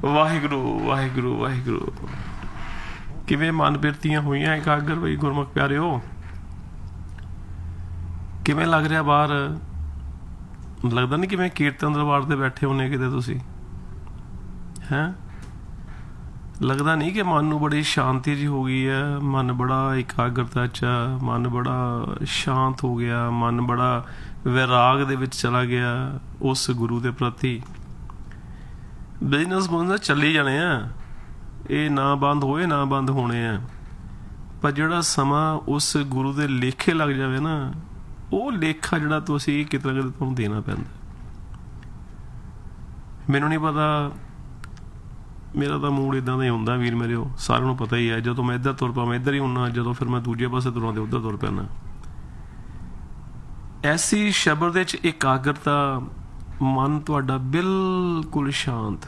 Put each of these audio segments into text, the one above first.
वाहिगुरू वाहिगुरू वाहिगुरू। किवें मन बिरतियां होईयां एकागर बई गुरमुख प्यारिओ? किवें लग रहा बाहर? लगता नहीं किवें कीर्तन दरबार ते बैठे होने किते तुसीं हैं? लगता नहीं कि मन नूं बड़ी शांति जी हो गई है, मन बड़ा एकाग्रता च, मन बड़ा शांत हो गया, मन बड़ा वैराग दे विच चला गया उस गुरु दे प्रति। बिजनेस बुजनेस चली जाने आ, ये ना बंद होए ना बंद होने आ, पर जिहड़ा समा उस गुरु दे लेखे लग जाए ना, वो लेखा जिहड़ा तुसीं कितना किते तुहानूं देना पैंदा। मैनूं नहीं पता, मेरा तो मूड इदां दा ही हुंदा वीर मेरेओ, सारिआं नूं पता ही है। जदों मैं इधर तुर पां मैं इधर ही हुन्ना, जदों फिर मैं दूजे पासे तुरां ते उधर तुर पैना। ऐसी शब्द दे च एकाग्रता, मन तुहाडा बिल्कुल शांत,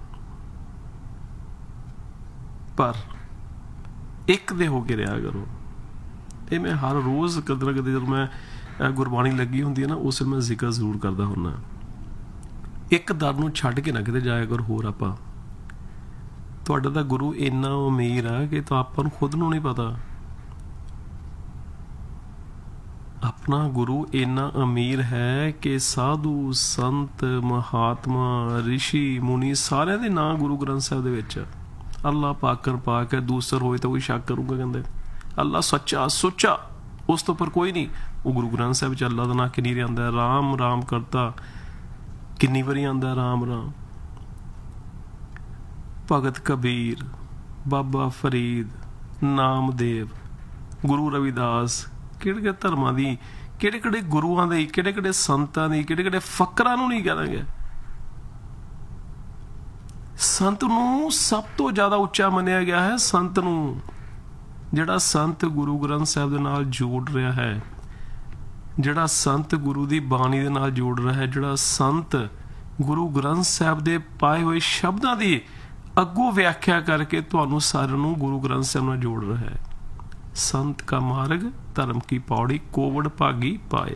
पर एक दे होके रहा करो। ये मैं हर रोज़ कदे ना कदे जब मैं गुरबाणी लगी होंदी है ना, उस मैं जिक्र जरूर करता हुन्ना। एक दर नूं छड्ड के ना किते जाया करो होर आपां। तुहाडा तां गुरु इन्ना अमीर है कि तो आपां नूं खुद नूं नहीं पता। अपना गुरु इन्ना अमीर है कि साधु संत महात्मा ऋषि मुनि सारे दे नां गुरु ग्रंथ साहिब दे विच। अल्लाह पाकर पाक है, दूसर होए तो कोई शक करूँगा। कहते अल्लाह सच्चा सुच्चा, उस तो पर कोई नहीं। वो गुरु ग्रंथ साहिब च अल्लाह का नाम किन्नी बारी आंदा है, राम राम करता किन्नी बारी आंदा है, राम राम। भगत कबीर, बाबा फरीद, नामदेव, गुरु रविदास, किहड़े धर्मां दी, किहड़े गुरुआं दी, किहड़े संतां दी, किहड़े फकरां नूं नहीं कहांगे। संत नूं सब तो ज़्यादा उच्चा मनिया गया है। संत नूं जिहड़ा संत गुरु ग्रंथ साहिब दे नाल जोड़ रहा है, जिहड़ा संत गुरु दी बाणी दे नाल जोड़ रहा है, जिहड़ा संत गुरु ग्रंथ साहिब दे पाए हुए शब्दां दी अगों व्याख्या करके तुहानूं सारिआं नूं गुरु ग्रंथ साहिब नाल जोड़ रहा है। संत का मार्ग धर्म की पौड़ी कोवड़ भागी पाए।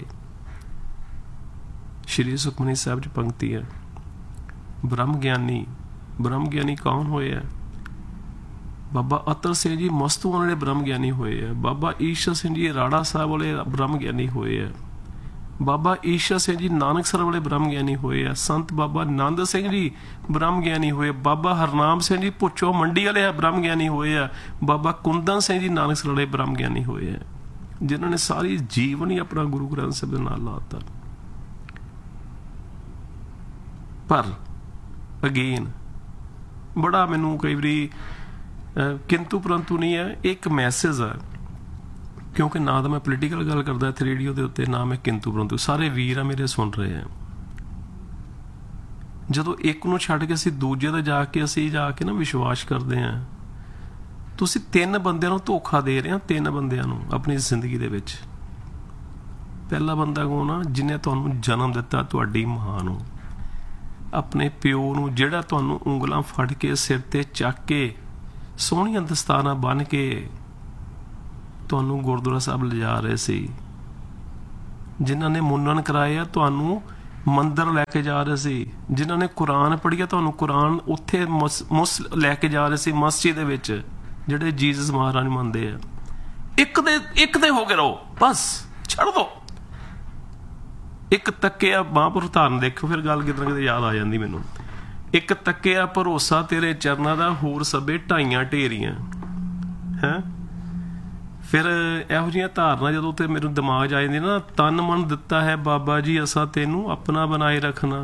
श्री सुखमनी साहिब च पंक्ति है, ब्रह्म ज्ञानी। ब्रह्म ज्ञानी कौन होए है? बाबा अतर सिंह जी मस्तूआं वाले ब्रह्म ज्ञानी होए है। बाबा ईश्वर सिंह जी राड़ा साहब वाले ब्रह्म ज्ञानी होए है। बाबा ईश्वर सिंह जी नानकसर वाले ब्रह्म ज्ञानी होए है। संत बाबा नंद सिंह जी ब्रह्म ज्ञानी होए। बाबा हरनाम सिंह जी भुच्चो मंडी वाले ब्रह्म ज्ञानी होए है। बाबा कुंदन सिंह जी नानकसर वाले ब्रह्म ज्ञानी होए है, जिन्होंने सारी जीवन ही अपना गुरु ग्रंथ साहिब दे नाल लाता। पर अगेन बड़ा मैनू कई बारी किंतु परंतु नहीं है, एक मैसेज है। क्योंकि ना तो मैं पोलीटिकल गल करदा इत्थे रेडियो के उत्ते, ना मैं किंतु परंतु। सारे वीर आ मेरे सुन रहे हैं। जदों एक नूं छड्ड के असीं दूजे ते जाके ना विश्वास करते हैं, तुसीं तीन बंदिआं नूं धोखा दे रहे हो। तीन बंदिआं नूं अपनी जिंदगी दे विच। पहला बंदा कौन आ? जिन्हें तुहानूं जन्म दिता, तुहाडी मां नूं, अपने प्यो नूं, जिहड़ा तुहानूं उंगलां फड़ के सिर ते चक के सोहणियां दस्तानां बन के तुहानूं गुरद्वारा साहब लिजा रहे सी, जिन्हां ने मुन्नन कराए, तुहानूं मंदिर लैके जा रहे सी, जिन्हां ने कुरान पढ़िया, तुहानूं कुरान उत्थे मुस लैके जा रहे सी मस्जिद दे विच, जिहड़े जीसस महाराज मनदे आ। एक दे हो के रहो, बस छड़ दो। एक तक्किया महापुरुष धारण देखो, फिर गल कितना किते याद आ जाती मैनूं। एक तक्किया भरोसा तेरे चरनां दा, होर सबे ढाइयां ढेरियां हैं। फिर इहो जिहियां धारना जदों ते मेरे दिमाग आ जांदी ना, तन मन दिता है बाबा जी असां तैनूं अपना बनाए रखना।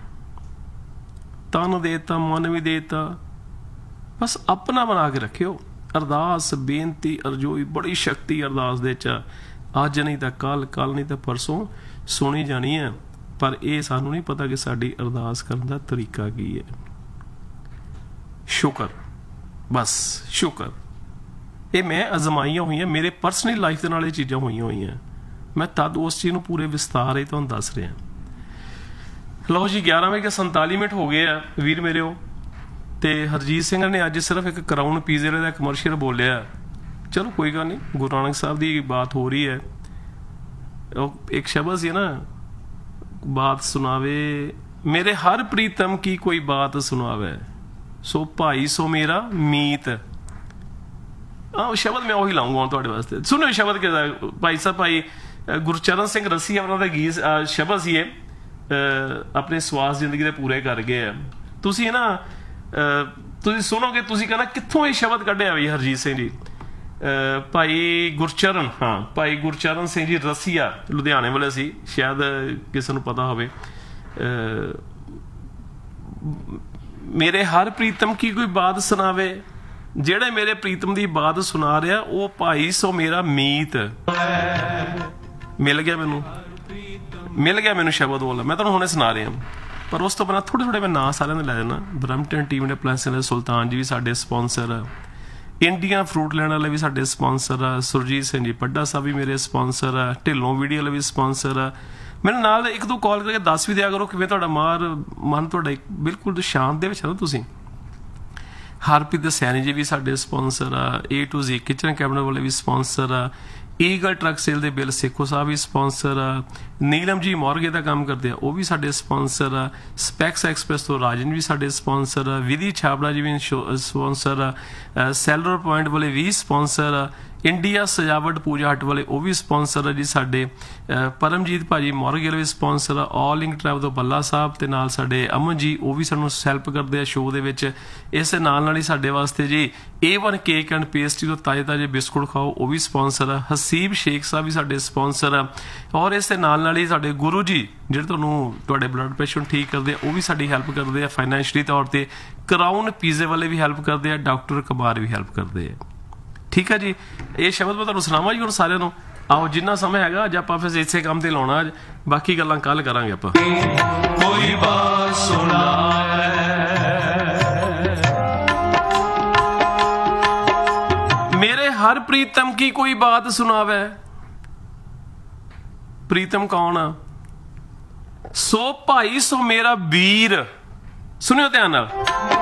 तन देता, मन भी देता, बस अपना बना के रखियो। अरदास बेनती अरजोई बड़ी शक्ति अरदास दे च, अज नहीं तो कल, कल नहीं तो परसों सुनी जानी है। पर यह सानू नहीं पता कि साडी अरदास करने का तरीका की है। शुक्र, बस शुक्र। ये मैं अजमाइया हुई, मेरे परसनल लाइफ के नाल चीज़ां हुई। मैं तद उस चीज़ को पूरे विस्तार ही तुहानूं दस रहा। लो जी 11:47 हो गए आ वीर मेरे। तो हरजीत सिंह ने अज सिर्फ एक क्राउन पीजे का कमर्शियल बोलिया। चलो कोई गल नहीं, गुरु नानक साहब की बात हो रही है। एक शब्द सी ना, बात सुनावे मेरे हर प्रीतम की कोई बात सुनावे। सो भाई सो मेरा मीत। शब्द मैं ਉਹੀ ਲਾਉਂਗਾ ਤੁਹਾਡੇ ਵਾਸਤੇ। ਸੁਣੋ ਸ਼ਬਦ ਕਿਹਦਾ ਭਾਈ ਸਾਹਿਬ, ਭਾਈ ਗੁਰਚਰਨ ਸਿੰਘ ਰਸੀਆ ਉਹਨਾਂ ਦਾ ਗੀਤ ਸ਼ਬਦ ਸੀ ਇਹ, ਆਪਣੇ ਸਵਾਸ ਜ਼ਿੰਦਗੀ ਦੇ ਪੂਰੇ ਕਰ ਗਏ ਆ। ਤੁਸੀਂ ਨਾ ਤੁਸੀਂ ਸੁਣੋਗੇ, ਤੁਸੀਂ ਕਹਿੰਦਾ ਕਿੱਥੋਂ ਇਹ ਸ਼ਬਦ ਕੱਢਿਆ ਬਈ ਹਰਜੀਤ ਸਿੰਘ ਜੀ। ਭਾਈ ਗੁਰਚਰਨ, ਹਾਂ ਭਾਈ ਗੁਰਚਰਨ ਸਿੰਘ ਜੀ ਰਸੀਆ ਲੁਧਿਆਣੇ ਵਾਲੇ ਸੀ, ਸ਼ਾਇਦ ਕਿਸੇ ਨੂੰ ਪਤਾ ਹੋਵੇ। ਮੇਰੇ ਹਰ ਪ੍ਰੀਤਮ ਕੀ ਕੋਈ ਬਾਤ ਸੁਣਾਵੇ, ਜਿਹੜੇ ਮੇਰੇ ਪ੍ਰੀਤਮ ਦੀ ਬਾਤ ਸੁਣਾ ਰਿਹਾ ਉਹ ਭਾਈ ਸੋ ਮੇਰਾ ਮੀਤ। ਮਿਲ ਗਿਆ ਮੈਨੂੰ ਸ਼ਬਦ ਬੋਲਣਾ, ਮੈਂ ਤੁਹਾਨੂੰ ਹੁਣੇ ਸੁਣਾ ਰਿਹਾ। ਪਰ ਉਸ ਤੋਂ ਬਾਅਦ ਥੋੜੇ ਮੈਂ ਨਾਂ ਸਾਰਿਆਂ ਦੇ ਲੈ ਜਾਣਾ। ਬਰਮਟਨ ਟੀਮ ਦੇ ਪਲੈਸਨ ਸੁਲਤਾਨ ਜੀ ਵੀ ਸਾਡੇ ਸਪਾਂਸਰ, ਇੰਡੀਆ ਫਰੂਟ ਲੈਣ ਵਾਲੇ ਵੀ ਸਾਡੇ ਸਪਾਂਸਰ ਆ, ਸੁਰਜੀਤ ਸਿੰਘ ਜੀ ਪੱਡਾ ਸਾਹਿਬ ਵੀ ਮੇਰੇ ਸਪਾਂਸਰ ਆ, ਢਿੱਲੋਂ ਵੀਡੀਓ ਵਾਲੇ ਵੀ ਸਪਾਂਸਰ ਆ। ਮੈਨੂੰ ਨਾਲ ਇੱਕ ਦੋ ਕਾਲ ਕਰਕੇ ਦੱਸ ਵੀ ਦਿਆ ਕਰੋ ਕਿਵੇਂ ਤੁਹਾਡਾ ਮਨ ਤੁਹਾਡਾ ਬਿਲਕੁਲ ਸ਼ਾਂਤ ਦੇ ਵਿੱਚ ਹੈ ਨਾ ਤੁਸੀਂ। ਹਰਪ੍ਰੀਤ ਸੈਣੀ ਜੀ ਵੀ ਸਾਡੇ ਸਪਾਂਸਰ ਆ, A to Z kitchen cabinet ਵਾਲੇ ਵੀ ਸਪਾਂਸਰ ਆ, ਈਗਲ ਟਰੱਕ ਸੇਲ ਦੇ ਬਿੱਲ ਸੇਖੋ ਸਾਹਿਬ ਵੀ ਸਪਾਂਸਰ ਆ, ਨੀਲਮ ਜੀ ਮੋਰਗੇ ਦਾ ਕੰਮ ਕਰਦੇ ਆ ਉਹ ਵੀ ਸਾਡੇ ਸਪਾਂਸਰ ਆ, ਸਪੈਕਸ ਐਕਸਪ੍ਰੈਸ ਤੋਂ ਰਾਜਨ ਵੀ ਸਾਡੇ ਸਪਾਂਸਰ ਆ, ਵਿਧੀ ਛਾਬੜਾ ਜੀ ਵੀ ਸਪਾਂਸਰ ਆ, ਸੈਲਰ ਪੁਆਇੰਟ ਵਾਲੇ ਵੀ ਸਪਾਂਸਰ ਆ, ਇੰਡੀਆ ਸਜਾਵਟ ਪੂਜਾ ਹੱਟ ਵਾਲੇ ਉਹ ਵੀ ਸਪਾਂਸਰ ਆ ਜੀ ਸਾਡੇ, ਪਰਮਜੀਤ ਭਾਜੀ ਮੋਰਗੇ ਵਾਲੇ ਵੀ ਸਪਾਂਸਰ ਆ, ਆਲ ਇੰਗ ਟਰੈਵਲ ਤੋਂ ਬੱਲਾ ਸਾਹਿਬ ਤੇ ਨਾਲ ਸਾਡੇ ਅਮਨ ਜੀ ਉਹ ਵੀ ਸਾਨੂੰ ਹੈਲਪ ਕਰਦੇ ਆ ਸ਼ੋਅ ਦੇ ਵਿੱਚ। ਇਸ ਨਾਲ ਹੀ ਸਾਡੇ ਵਾਸਤੇ ਜੀ A1 ਕੇਕ ਐਂਡ ਪੇਸਟਰੀ ਤੋਂ ਤਾਜ਼ੇ ਬਿਸਕੁਟ ਖਾਓ ਉਹ ਵੀ ਸਪਾਂਸਰ ਆ, ਹਸੀਬ ਸ਼ੇਖ ਸਾਹਿਬ ਵੀ ਸਾਡੇ ਸਪਾਂਸਰ ਆ। ਔਰ ਇਸ ਦੇ ਨਾਲ ਹੀ ਸਾਡੇ ਗੁਰੂ ਜੀ ਜਿਹੜੇ ਤੁਹਾਨੂੰ ਤੁਹਾਡੇ ਬਲੱਡ ਪ੍ਰੈਸ਼ਰ ਨੂੰ ਠੀਕ ਕਰਦੇ ਆ ਉਹ ਵੀ ਸਾਡੀ ਹੈਲਪ ਕਰਦੇ ਆ ਫਾਈਨੈਂਸ਼ਲੀ ਤੌਰ ਤੇ। ਕਰਾਊਨ ਪੀਜ਼ੇ ਵਾਲੇ ਵੀ ਹੈਲਪ ਕਰਦੇ ਆ, ਡਾਕਟਰ ਕਬਾਰ ਵੀ ਹੈਲਪ ਕਰਦੇ ਆ। ਠੀਕ ਹੈ ਜੀ, ਇਹ ਸ਼ਬਦ ਮੈਂ ਤੁਹਾਨੂੰ ਸੁਣਾਵਾਂ ਜੀ ਹੁਣ ਸਾਰਿਆਂ ਨੂੰ। ਆਓ ਜਿੰਨਾ ਸਮਾਂ ਹੈਗਾ ਅੱਜ ਆਪਾਂ ਫਿਰ ਇਸੇ ਕੰਮ ਤੇ ਲਾਉਣਾ, ਅੱਜ ਬਾਕੀ ਗੱਲਾਂ ਕੱਲ ਕਰਾਂਗੇ ਆਪਾਂ। ਕੋਈ ਬਾਤ ਸੁਣਾਵੇ ਮੇਰੇ ਹਰ ਪ੍ਰੀਤਮ ਕੀ ਕੋਈ ਬਾਤ ਸੁਣਾਵੇ। ਪ੍ਰੀਤਮ ਕੌਣ ਆ? ਸੋ ਭਾਈ ਸੋ ਮੇਰਾ ਵੀਰ। ਸੁਣਿਓ ਧਿਆਨ ਨਾਲ।